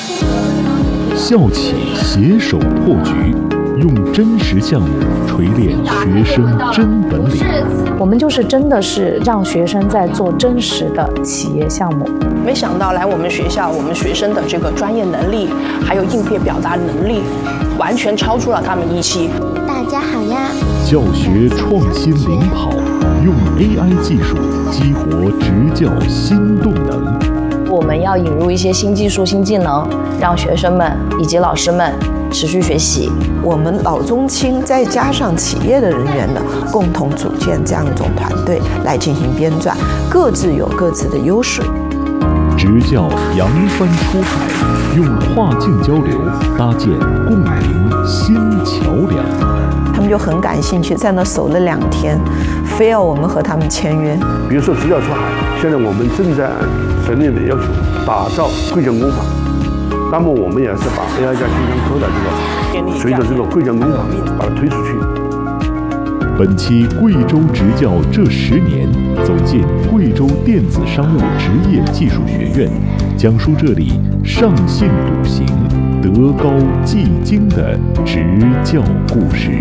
校企携手破局，用真实项目锤炼学生真本领。 我们真的是让学生在做真实的企业项目。 没想到来我们学校，我们学生的这个专业能力，还有应变表达能力，完全超出了他们预期。 大家好呀！ 教学创新领跑，用 AI 技术激活执教新动能。 我们要引入一些新技术、新技能，让学生们以及老师们持续学习。 我们老中青再加上企业的人员呢，共同组建这样一种团队来进行编撰，各自有各自的优势。 执教扬帆出海，用跨境交流搭建共赢新桥梁。 他们就很感兴趣，在那守了2天，非要我们和他们签约。 比如说执教出海，现在我们正在省里的要求打造贵江工坊，那么我们也是把 AI 加金刚科的随着这个贵江工坊把它推出去。 本期贵州执教这10年，走进贵州电子商务职业技术学院，讲述这里上信笃行、德高继精的执教故事。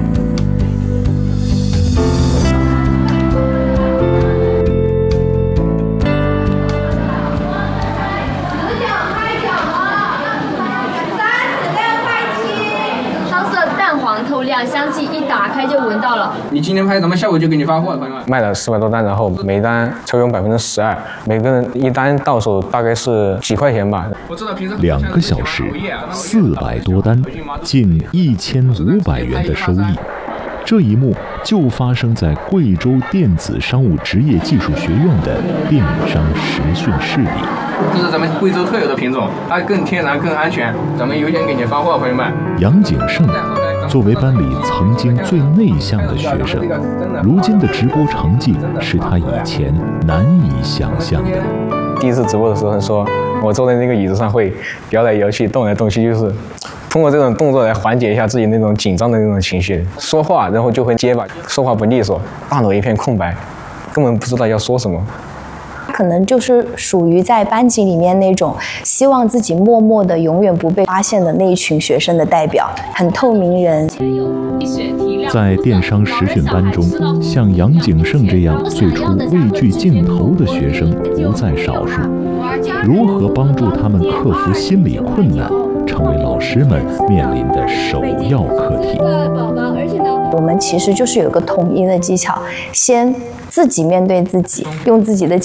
透亮，香气一打开就闻到了。 你今天拍，咱们下午就给你发货，朋友们。卖了400多单，然后每单抽佣12%，每个人一单到手大概是几块钱吧。我知道平时 2个小时，400多单，近1500元的收益。这一幕就发生在贵州电子商务职业技术学院的电商实训室里。 这是咱们贵州特有的品种，它更天然、更安全。咱们邮件给你发货，朋友们。 杨景胜作为班里曾经最内向的学生，如今的直播成绩是他以前难以想象的。 第一次直播的时候说，我坐在那个椅子上会摇来摇去、动来动去，就是通过这种动作来缓解一下自己那种紧张的那种情绪。说话然后就会结巴，说话不利索，大脑一片空白，根本不知道要说什么。 可能就是属于在班级里面那种希望自己默默的永远不被发现的那一群学生的代表，很透明人。 在电商实训班中，像杨景胜这样最初畏惧镜头的学生不在少数。如何帮助他们克服心理困难，成为老师们面临的首要课题。 我们其实就是有个统一的技巧，先自己面对自己，用自己的